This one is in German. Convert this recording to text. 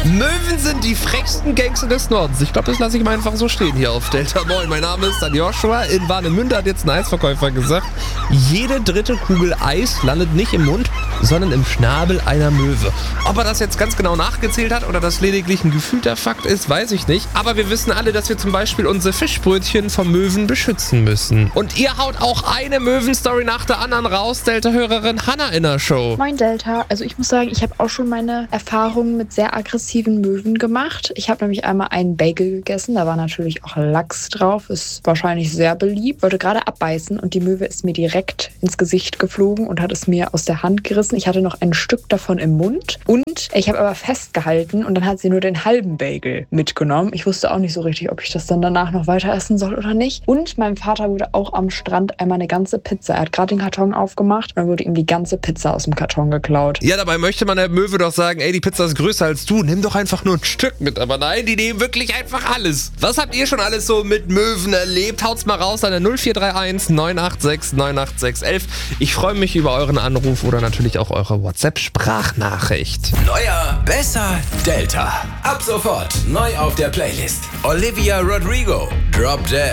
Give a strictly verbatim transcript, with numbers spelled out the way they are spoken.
Möwen sind die frechsten Gangster des Nordens. Ich glaube, das lasse ich mal einfach so stehen hier auf Delta. Moin, mein Name ist dann Joshua. In Warnemünde hat jetzt ein Eisverkäufer gesagt, jede dritte Kugel Eis landet nicht im Mund, sondern im Schnabel einer Möwe. Ob er das jetzt ganz genau nachgezählt hat oder das lediglich ein gefühlter Fakt ist, weiß ich nicht. Aber wir wissen alle, dass wir zum Beispiel unsere Fischbrötchen vom Möwen beschützen müssen. Und ihr haut auch eine Möwenstory nach der anderen raus, Delta-Hörerin Hannah in der Show. Moin Delta, also ich muss sagen, ich habe auch schon meine Erfahrungen mit sehr aggressiven Möwen gemacht. Ich habe nämlich einmal einen Bagel gegessen, da war natürlich auch Lachs drauf, ist wahrscheinlich sehr beliebt. Wollte gerade abbeißen und die Möwe ist mir direkt ins Gesicht geflogen und hat es mir aus der Hand gerissen. Ich hatte noch ein Stück davon im Mund und ich habe aber festgehalten und dann hat sie nur den halben Bagel mitgenommen. Ich wusste auch nicht so richtig, ob ich das dann danach noch weiter essen soll oder nicht. Und meinem Vater wurde auch am Strand einmal eine ganze Pizza. Er hat gerade den Karton aufgemacht und dann wurde ihm die ganze Pizza aus dem Karton geklaut. Ja, dabei möchte man der Möwe doch sagen, ey, die Pizza ist größer als du, nimm doch einfach nur ein Stück mit. Aber nein, die nehmen wirklich einfach alles. Was habt ihr schon alles so mit Möwen erlebt? Haut's mal raus an der null vier drei eins neun acht sechs neun acht sechs eins eins. Ich freue mich über euren Anruf oder natürlich auch eure WhatsApp-Sprachnachricht. Neuer, besser, Delta. Ab sofort neu auf der Playlist. Olivia Rodrigo, Drop Dead.